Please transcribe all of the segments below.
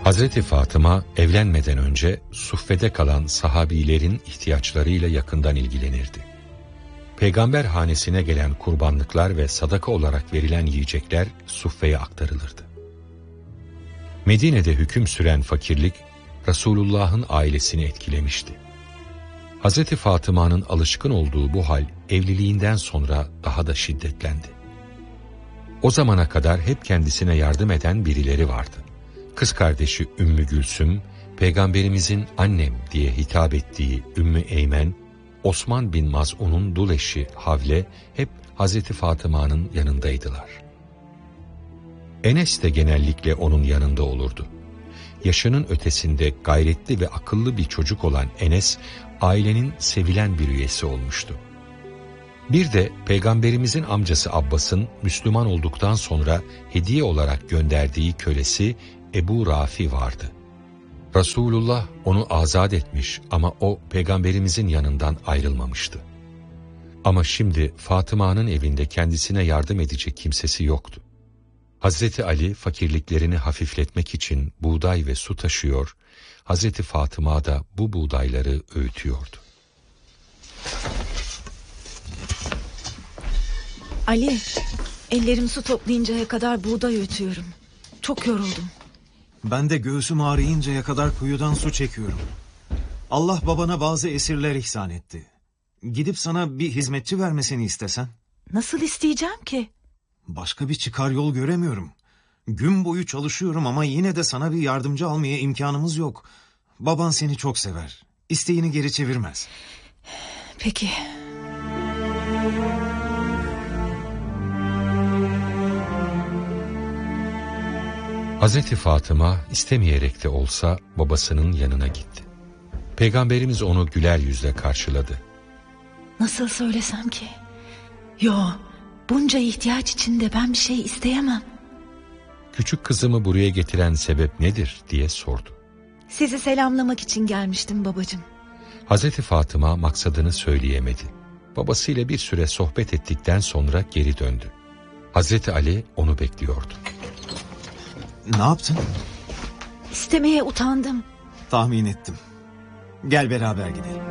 Hazreti Fatıma evlenmeden önce suffede kalan sahabilerin ihtiyaçlarıyla yakından ilgilenirdi. Peygamber hanesine gelen kurbanlıklar ve sadaka olarak verilen yiyecekler suffeye aktarılırdı. Medine'de hüküm süren fakirlik Resulullah'ın ailesini etkilemişti. Hazreti Fatıma'nın alışkın olduğu bu hal evliliğinden sonra daha da şiddetlendi. O zamana kadar hep kendisine yardım eden birileri vardı. Kız kardeşi Ümmü Gülsüm, Peygamberimizin annem diye hitap ettiği Ümmü Eymen, Osman bin Maz'un'un dul eşi Havle hep Hazreti Fatıma'nın yanındaydılar. Enes de genellikle onun yanında olurdu. Yaşının ötesinde gayretli ve akıllı bir çocuk olan Enes, ailenin sevilen bir üyesi olmuştu. Bir de Peygamberimizin amcası Abbas'ın Müslüman olduktan sonra hediye olarak gönderdiği kölesi Ebu Rafi vardı. Resulullah onu azat etmiş ama o Peygamberimizin yanından ayrılmamıştı. Ama şimdi Fatıma'nın evinde kendisine yardım edecek kimsesi yoktu. Hazreti Ali fakirliklerini hafifletmek için buğday ve su taşıyor, Hazreti Fatıma da bu buğdayları öğütüyordu. Ali, ellerim su toplayıncaya kadar buğday öğütüyorum. Çok yoruldum. Ben de göğsüm ağrıyıncaya kadar kuyudan su çekiyorum. Allah babana bazı esirler ihsan etti. Gidip sana bir hizmetçi vermesini istesen? Nasıl isteyeceğim ki? Başka bir çıkar yol göremiyorum. Gün boyu çalışıyorum ama yine de sana bir yardımcı almaya imkanımız yok. Baban seni çok sever. İsteğini geri çevirmez. Peki. Hazreti Fatıma istemeyerek de olsa babasının yanına gitti. Peygamberimiz onu güler yüzle karşıladı. Nasıl söylesem ki? Bunca ihtiyaç içinde ben bir şey isteyemem. Küçük kızımı buraya getiren sebep nedir diye sordu. Sizi selamlamak için gelmiştim babacığım. Hazreti Fatıma maksadını söyleyemedi. Babasıyla bir süre sohbet ettikten sonra geri döndü. Hazreti Ali onu bekliyordu. Ne yaptın? İstemeye utandım. Tahmin ettim. Gel beraber gidelim.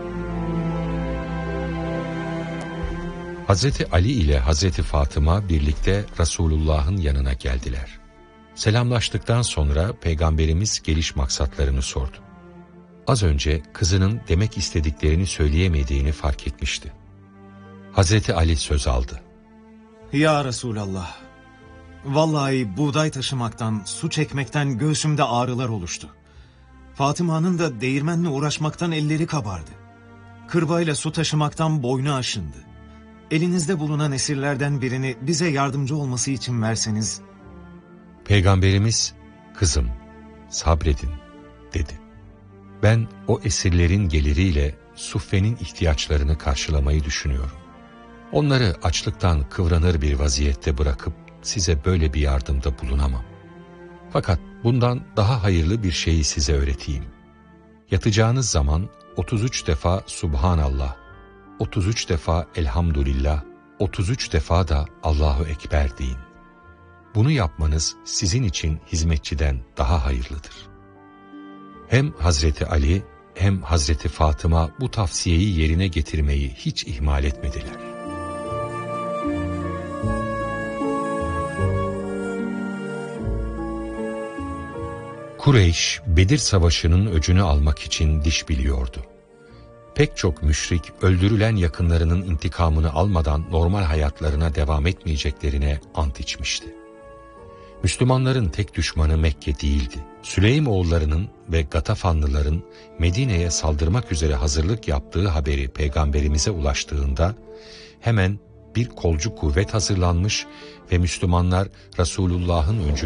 Hazreti Ali ile Hazreti Fatıma birlikte Resulullah'ın yanına geldiler. Selamlaştıktan sonra Peygamberimiz geliş maksatlarını sordu. Az önce kızının demek istediklerini söyleyemediğini fark etmişti. Hazreti Ali söz aldı. Ya Resulallah, vallahi buğday taşımaktan, su çekmekten göğsümde ağrılar oluştu. Fatıma'nın da değirmenle uğraşmaktan elleri kabardı. Kırbayla su taşımaktan boynu aşındı. Elinizde bulunan esirlerden birini bize yardımcı olması için verseniz. Peygamberimiz, kızım sabredin dedi. Ben o esirlerin geliriyle suffenin ihtiyaçlarını karşılamayı düşünüyorum. Onları açlıktan kıvranır bir vaziyette bırakıp size böyle bir yardımda bulunamam. Fakat bundan daha hayırlı bir şeyi size öğreteyim. Yatacağınız zaman 33 defa Subhanallah, 33 defa Elhamdülillah, 33 defa da Allahu Ekber deyin. Bunu yapmanız sizin için hizmetçiden daha hayırlıdır. Hem Hazreti Ali hem Hazreti Fatıma bu tavsiyeyi yerine getirmeyi hiç ihmal etmediler. Kureyş, Bedir Savaşı'nın öcünü almak için diş biliyordu. Pek çok müşrik, öldürülen yakınlarının intikamını almadan normal hayatlarına devam etmeyeceklerine ant içmişti. Müslümanların tek düşmanı Mekke değildi. Süleymoğullarının ve Gatafanlıların Medine'ye saldırmak üzere hazırlık yaptığı haberi Peygamberimize ulaştığında hemen bir kolcu kuvvet hazırlanmış ve Müslümanlar Resulullah'ın öncülüğünde